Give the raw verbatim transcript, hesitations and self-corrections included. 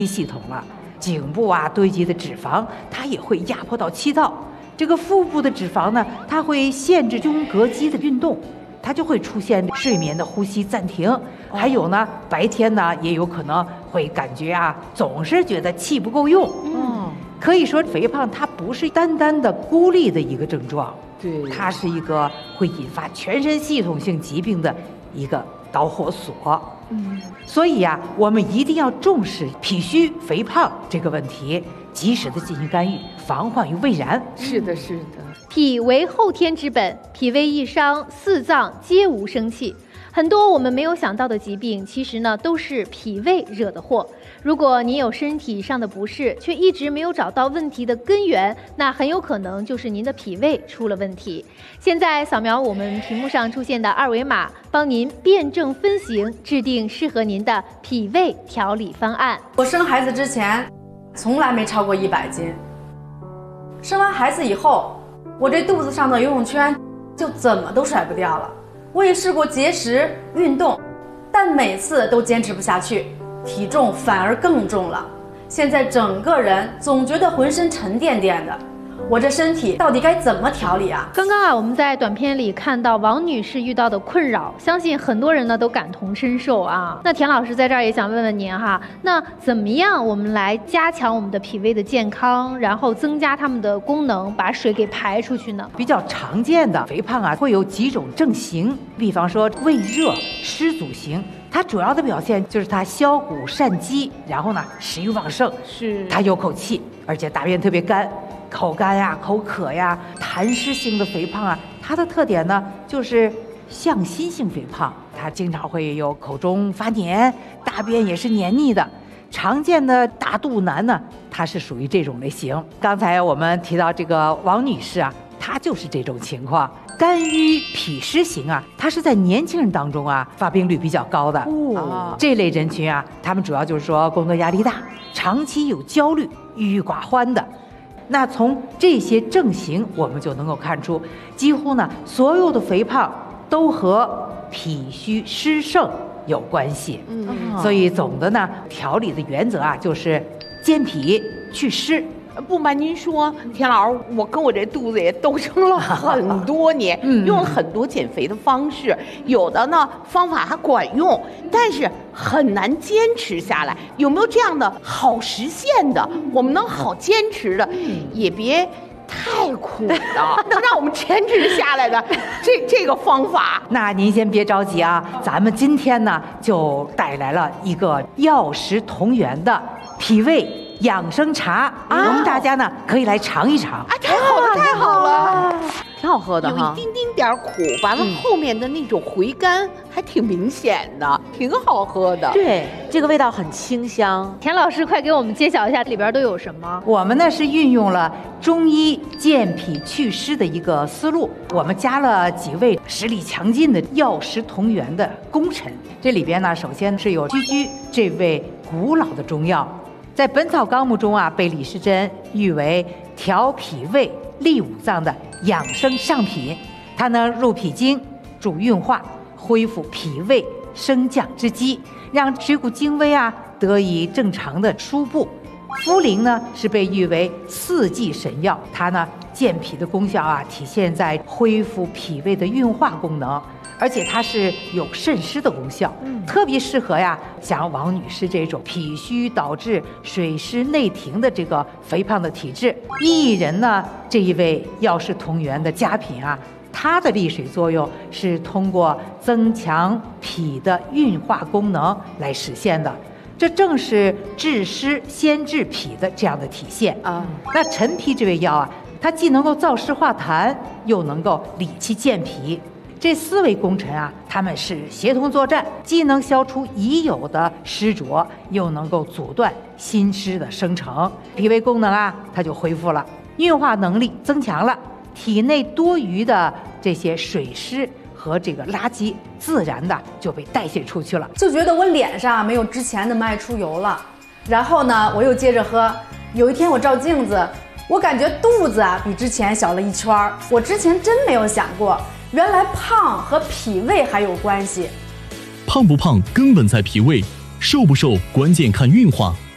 系统了。颈部啊堆积的脂肪，它也会压迫到气道。这个腹部的脂肪呢，它会限制胸膈肌的运动，它就会出现睡眠的呼吸暂停。还有呢，白天呢也有可能会感觉啊，总是觉得气不够用。嗯，可以说肥胖它不是单单的孤立的一个症状， 对， 它是一个会引发全身系统性疾病的一个导火索。嗯，所以呀、啊，我们一定要重视脾虚肥胖这个问题，及时的进行干预，防患于未然。 是的，是的。 脾为后天之本，脾胃一伤，四脏皆无生气。很多我们没有想到的疾病，其实呢都是脾胃惹的祸。如果您有身体上的不适，却一直没有找到问题的根源，那很有可能就是您的脾胃出了问题。现在扫描我们屏幕上出现的二维码，帮您辨证分型，制定适合您的脾胃调理方案。 我生孩子之前，从来没超过一百斤。生完孩子以后，我这肚子上的游泳圈就怎么都甩不掉了。我也试过节食运动，但每次都坚持不下去，体重反而更重了。现在整个人总觉得浑身沉甸甸的，我这身体到底该怎么调理啊？ 刚刚啊，我们在短片里看到王女士遇到的困扰，相信很多人呢都感同身受啊。那田老师在这儿也想问问您哈，那怎么样我们来加强我们的脾胃的健康，然后增加它们的功能，把水给排出去呢？ 比较常见的肥胖啊，会有几种症型，比方说胃热湿阻型。它主要的表现就是它消谷善饥，然后呢食欲旺盛， 是它有口气，而且大便特别干，口干呀、口渴呀。痰湿性的肥胖啊，它的特点呢就是向心性肥胖，它经常会有口中发黏，大便也是黏腻的。常见的大肚腩呢，它是属于这种类型。刚才我们提到这个王女士啊，她就是这种情况。肝郁脾湿型啊，它是在年轻人当中啊发病率比较高的。哦，这类人群啊，他们主要就是说工作压力大，长期有焦虑、郁郁寡欢的。那从这些症型，我们就能够看出，几乎呢所有的肥胖都和脾虚湿盛有关系。嗯，所以总的呢，调理的原则啊，就是健脾祛湿。 不瞒您说，田老师，我跟我这肚子也斗争了很多年，嗯、用了很多减肥的方式，有的呢方法还管用，但是很难坚持下来。有没有这样的好实现的，我们能好坚持的，也别太苦的，能让我们坚持下来的这这个方法？ 那您先别着急啊，咱们今天呢就带来了一个药食同源的脾胃养生茶，啊、我们大家呢可以来尝一尝。 啊，太好了，太好了， 挺好喝的哈， 有一丁丁点苦，完了后面的那种回甘还挺明显的，挺好喝的。 对，这个味道很清香。 田老师，快给我们揭晓一下里边都有什么？ 我们呢是运用了中医健脾祛湿的一个思路，我们加了几味实力强劲的药食同源的功臣。这里边呢，首先是有居居这味古老的中药。在《本草纲目》中啊，被李时珍誉为调脾胃、利五脏的养生上品。它能入脾经、助运化、恢复脾胃升降之机，让水谷精微啊得以正常的输布。茯苓呢是被誉为四季神药，它呢健脾的功效啊体现在恢复脾胃的运化功能。而且它是有渗湿的功效，嗯、特别适合呀像王女士这种脾虚导致水湿内停的这个肥胖的体质。薏仁呢这一味药食同源的佳品啊，它的利水作用是通过增强脾的运化功能来实现的，这正是治湿先治脾的这样的体现啊。那陈皮这味药啊，它既能够燥湿化痰，又能够理气健脾。这四位功臣啊，他们是协同作战，既能消除已有的湿浊，又能够阻断新湿的生成，脾胃功能啊，它就恢复了，运化能力增强了，体内多余的这些水湿和这个垃圾，自然的就被代谢出去了。 就觉得我脸上没有之前的爱出油了，然后呢，我又接着喝。有一天我照镜子，我感觉肚子啊比之前小了一圈儿。我之前真没有想过。原来胖和脾胃还有关系。 胖不胖根本在脾胃，瘦不瘦关键看运化。